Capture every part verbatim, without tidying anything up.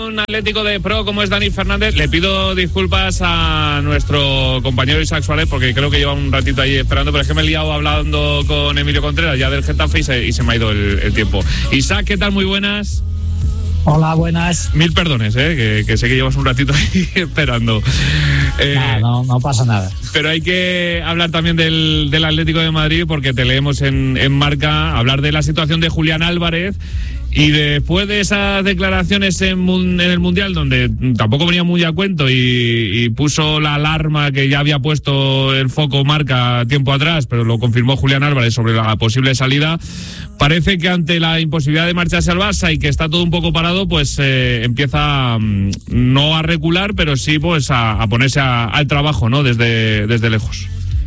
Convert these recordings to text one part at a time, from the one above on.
Un Atlético de Pro como es Dani Fernández. Le pido disculpas a nuestro compañero Isaac Suárez porque creo que lleva un ratito ahí esperando, pero es que me he liado hablando con Emilio Contreras ya del Getafe y se, y se me ha ido el, el tiempo. Isaac, ¿qué tal? Muy buenas. Hola, buenas. Mil perdones, ¿eh? que, que sé que llevas un ratito ahí esperando. Eh, no, no, no pasa nada. Pero hay que hablar también del, del Atlético de Madrid porque te leemos en, en Marca, hablar de la situación de Julián Álvarez. Y después de esas declaraciones en, en el Mundial, donde tampoco venía muy a cuento y, y puso la alarma que ya había puesto el foco Marca tiempo atrás, pero lo confirmó Julián Álvarez sobre la posible salida, parece que ante la imposibilidad de marcharse al Barça y que está todo un poco parado, pues eh, empieza um, no a recular, pero sí pues a, a ponerse a, al trabajo, ¿no? Desde, desde lejos.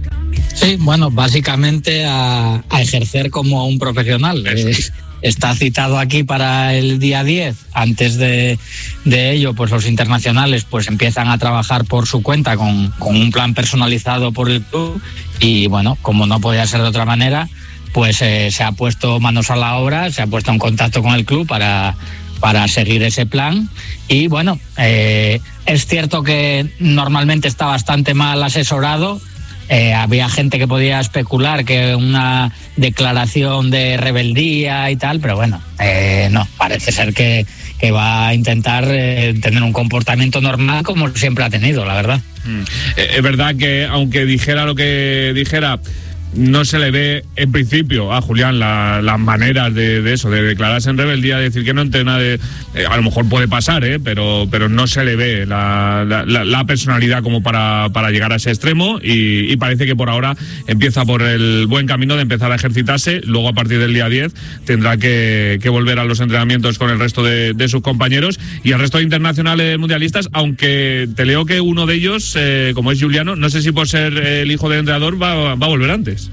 Sí, bueno, básicamente a, a ejercer como un profesional. Eh, está citado aquí para el día diez. Antes de, de ello, pues los internacionales pues empiezan a trabajar por su cuenta con, con un plan personalizado por el club y bueno, como no podía ser de otra manera, pues eh, se ha puesto manos a la obra, se ha puesto en contacto con el club para, para seguir ese plan y bueno, eh, es cierto que normalmente está bastante mal asesorado. Eh, había gente que podía especular que una declaración de rebeldía y tal, pero bueno, eh, no, parece ser que, que va a intentar eh, tener un comportamiento normal como siempre ha tenido, la verdad. Mm. Eh, es verdad que aunque dijera lo que dijera, no se le ve en principio a Julián las la maneras de, de eso, de declararse en rebeldía, de decir que no entrena, de, eh, a lo mejor puede pasar, eh, pero, pero no se le ve la, la, la personalidad como para, para llegar a ese extremo y, y parece que por ahora empieza por el buen camino de empezar a ejercitarse. Luego a partir del día diez tendrá que, que volver a los entrenamientos con el resto de, de sus compañeros y el resto de internacionales mundialistas, aunque te leo que uno de ellos, eh, como es Juliano, no sé si por ser el hijo del entrenador va, va a volver antes.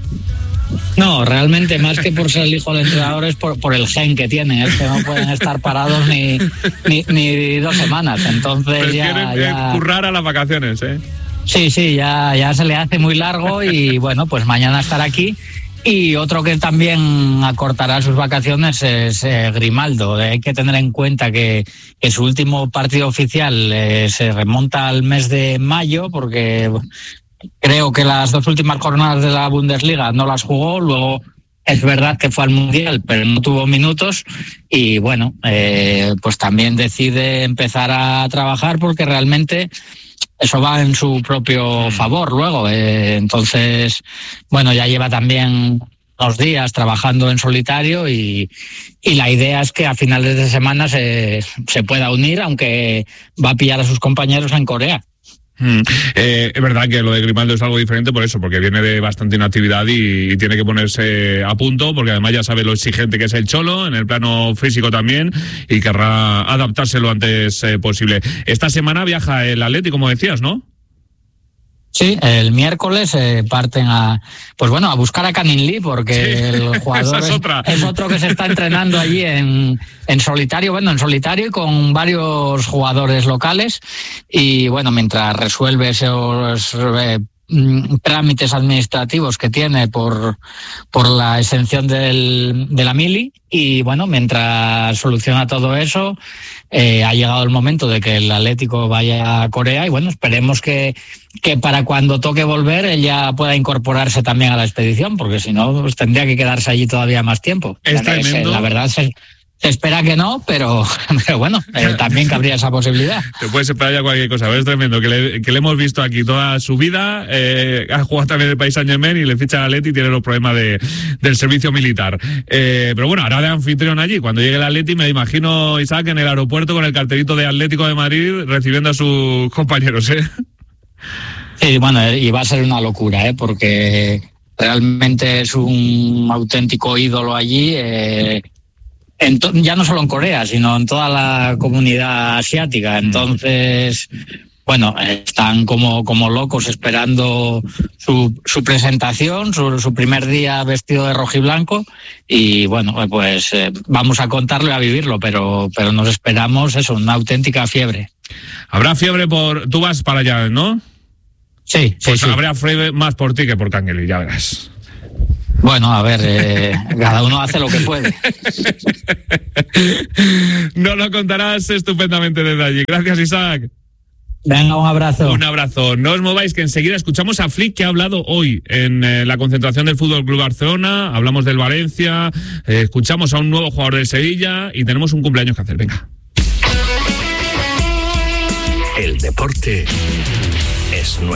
No, realmente más que por ser el hijo del entrenador es por, por el gen que tienen, es que no pueden estar parados ni, ni, ni dos semanas, entonces pues ya, quieren ya... currar a las vacaciones, ¿eh? Sí, sí, ya, ya se le hace muy largo y bueno, pues mañana estará aquí. Y otro que también acortará sus vacaciones es eh, Grimaldo. Hay que tener en cuenta que, que su último partido oficial eh, se remonta al mes de mayo porque... Creo que las dos últimas jornadas de la Bundesliga no las jugó, luego es verdad que fue al Mundial, pero no tuvo minutos y bueno, eh, pues también decide empezar a trabajar porque realmente eso va en su propio favor luego. Eh, entonces, bueno, ya lleva también unos días trabajando en solitario y, y la idea es que a finales de semana se, se pueda unir, aunque va a pillar a sus compañeros en Corea. Mm. Eh, es verdad que lo de Grimaldo es algo diferente por eso, porque viene de bastante inactividad y, y tiene que ponerse a punto, porque además ya sabe lo exigente que es el Cholo, en el plano físico también, y querrá adaptarse lo antes eh, posible. Esta semana viaja el Atleti, como decías, ¿no? Sí, el miércoles eh, parten a, pues bueno, a buscar a Canning Lee porque sí, el jugador es, es, otra. es otro que se está entrenando allí en, en solitario, bueno, en solitario y con varios jugadores locales y bueno, mientras resuelve esos eh, trámites administrativos que tiene por, por la exención del, de la Mili y bueno, mientras soluciona todo eso, eh, ha llegado el momento de que el Atlético vaya a Corea y bueno, esperemos que, que para cuando toque volver ella pueda incorporarse también a la expedición, porque si no, pues tendría que quedarse allí todavía más tiempo. Es tremendo. La verdad es Se espera que no, pero, pero bueno, eh, también cabría esa posibilidad. Te puedes esperar ya cualquier cosa, es tremendo, que le, que le hemos visto aquí toda su vida, eh, ha jugado también el Paris Saint-Germain y le ficha al Atleti y tiene los problemas de, del servicio militar. Eh, pero bueno, ahora de anfitrión allí, cuando llegue el Atleti me imagino, Isaac, en el aeropuerto con el cartelito de Atlético de Madrid recibiendo a sus compañeros, ¿eh? Sí, bueno, y va a ser una locura, ¿eh? Porque realmente es un auténtico ídolo allí, eh, En to- ya no solo en Corea, sino en toda la comunidad asiática. Entonces, bueno, están como, como locos esperando su, su presentación, su, su primer día vestido de rojiblanco. Y bueno, pues eh, vamos a contarlo y a vivirlo, pero, pero nos esperamos eso, una auténtica fiebre. Habrá fiebre por... Tú vas para allá, ¿no? Sí, sí, Pues sí. habrá fiebre más por ti que por Cangueli, ya verás. Bueno, a ver, eh, cada uno hace lo que puede. Nos lo contarás estupendamente desde allí. Gracias, Isaac. Venga, un abrazo. Un abrazo. No os mováis, que enseguida escuchamos a Flick, que ha hablado hoy en eh, la concentración del Fútbol Club Barcelona. Hablamos del Valencia, eh, escuchamos a un nuevo jugador del Sevilla y tenemos un cumpleaños que hacer. Venga. El deporte es nuestro.